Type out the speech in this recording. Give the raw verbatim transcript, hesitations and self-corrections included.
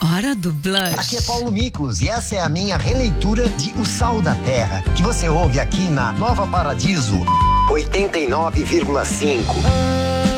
Hora do Blush. Aqui é Paulo Miklos e essa é a minha releitura de O Sal da Terra, que você ouve aqui na Nova Paradiso oitenta e nove vírgula cinco.